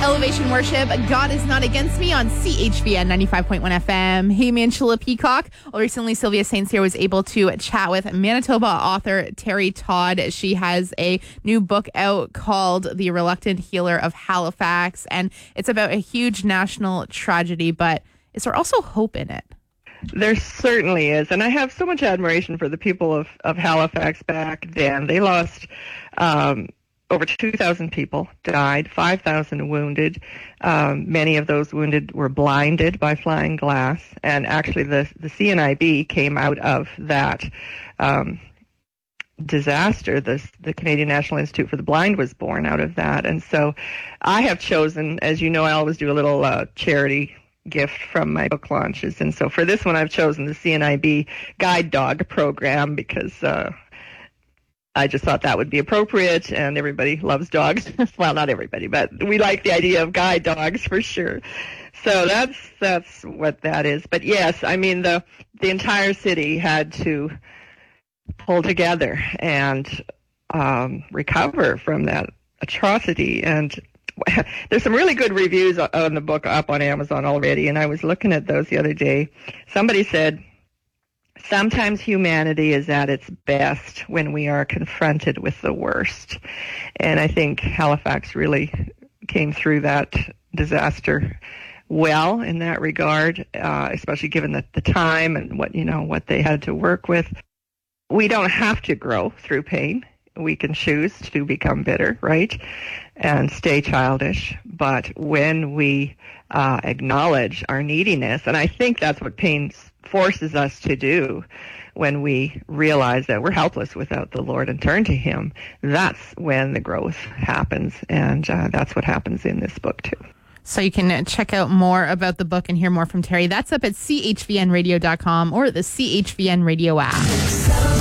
Elevation Worship, God is Not Against Me on CHVN 95.1 FM. Hey, Manchula Peacock. Well, recently, Sylvia Saints here was able to chat with Manitoba author Terry Todd. She has a new book out called The Reluctant Healer of Halifax, and it's about a huge national tragedy, but is there also hope in it? There certainly is, and I have so much admiration for the people of Halifax back then. They lost over 2,000 people, died, 5,000 wounded. Many of those wounded were blinded by flying glass, and actually the CNIB came out of that disaster. The Canadian National Institute for the Blind was born out of that, and so I have chosen, as you know, I always do a little charity gift from my book launches, and so for this one I've chosen the CNIB Guide Dog program because I just thought that would be appropriate, and everybody loves dogs. Well, not everybody, but we like the idea of guide dogs for sure. So that's what that is. But yes, I mean the entire city had to pull together and recover from that atrocity. And there's some really good reviews on the book up on Amazon already, and I was looking at those the other day. Somebody said, sometimes humanity is at its best when we are confronted with the worst. And I think Halifax really came through that disaster well in that regard, especially given the time and what they had to work with. We don't have to grow through pain. We can choose to become bitter, right, and stay childish. But when we acknowledge our neediness, and I think that's what pain forces us to do, when we realize that we're helpless without the Lord and turn to Him, that's when the growth happens, and that's what happens in this book too. So you can check out more about the book and hear more from Terry. That's up at chvnradio.com or the CHVN Radio app.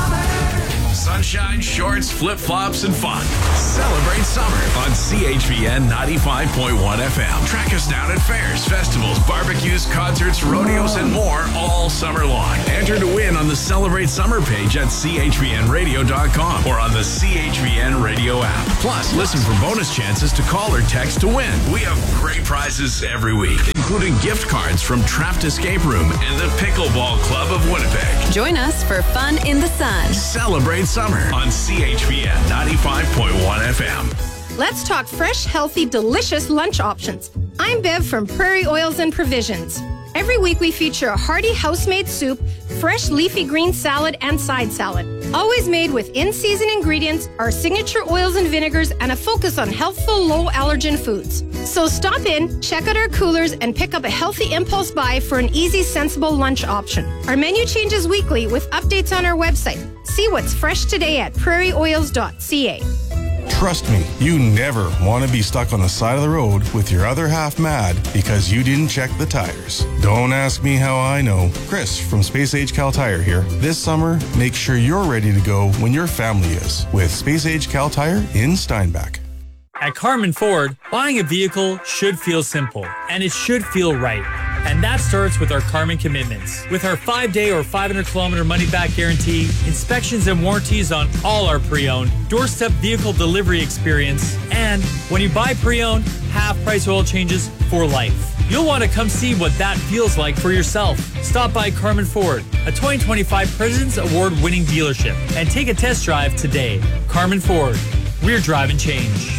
Sunshine, shorts, flip-flops, and fun. Celebrate summer on CHVN 95.1 FM. Track us down at fairs, festivals, barbecues, concerts, rodeos, and more all summer long. Enter to win on the Celebrate Summer page at chvnradio.com or on the CHVN Radio app. Plus, listen for bonus chances to call or text to win. We have great prizes every week, including gift cards from Trapped Escape Room and the Pickleball Club of Winnipeg. Join us for fun in the sun. Celebrate summer on CHVN 95.1 FM. Let's talk fresh, healthy, delicious lunch options. I'm Bev from Prairie Oils and Provisions. Every week we feature a hearty house-made soup, fresh leafy green salad, and side salad. Always made with in-season ingredients, our signature oils and vinegars, and a focus on healthful, low-allergen foods. So stop in, check out our coolers, and pick up a healthy impulse buy for an easy, sensible lunch option. Our menu changes weekly with updates on our website. See what's fresh today at prairieoils.ca. Trust me, you never want to be stuck on the side of the road with your other half mad because you didn't check the tires. Don't ask me how I know. Chris from Space Age Cal Tire here. This summer, make sure you're ready to go when your family is with Space Age Cal Tire in Steinbach. At Carmen Ford, buying a vehicle should feel simple, and it should feel right. And that starts with our Carmen commitments. With our 5-day or 500-kilometer money-back guarantee, inspections and warranties on all our pre-owned, doorstep vehicle delivery experience, and when you buy pre-owned, half-price oil changes for life. You'll want to come see what that feels like for yourself. Stop by Carmen Ford, a 2025 President's Award-winning dealership, and take a test drive today. Carmen Ford, we're driving change.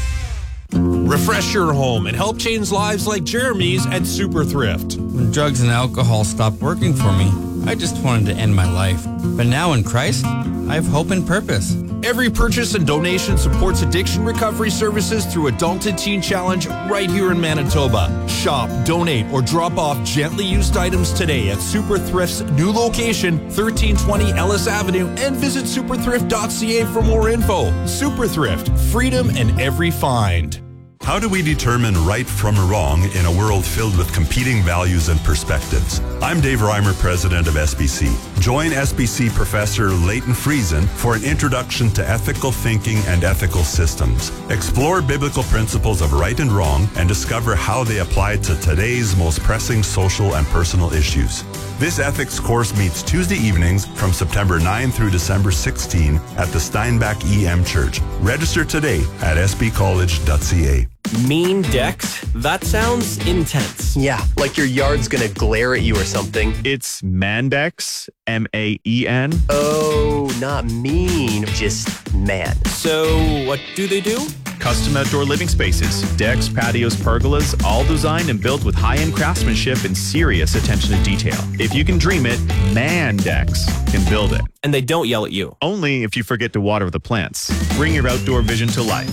Refresh your home and help change lives like Jeremy's at Super Thrift. When drugs and alcohol stopped working for me, I just wanted to end my life. But now in Christ, I have hope and purpose. Every purchase and donation supports addiction recovery services through Adult and Teen Challenge right here in Manitoba. Shop, donate, or drop off gently used items today at Super Thrift's new location, 1320 Ellis Avenue, and visit superthrift.ca for more info. Super Thrift, freedom in every find. How do we determine right from wrong in a world filled with competing values and perspectives? I'm Dave Reimer, president of SBC. Join SBC Professor Leighton Friesen for an introduction to ethical thinking and ethical systems. Explore biblical principles of right and wrong and discover how they apply to today's most pressing social and personal issues. This ethics course meets Tuesday evenings from September 9 through December 16 at the Steinbach EM Church. Register today at sbcollege.ca. Mean decks? That sounds intense. Yeah, like your yard's gonna glare at you or something. It's Mandex, M-A-E-N. Oh, not mean, just man. So, what do they do? Custom outdoor living spaces, decks, patios, pergolas, all designed and built with high-end craftsmanship and serious attention to detail. If you can dream it, Mandex can build it. And they don't yell at you. Only if you forget to water the plants. Bring your outdoor vision to life.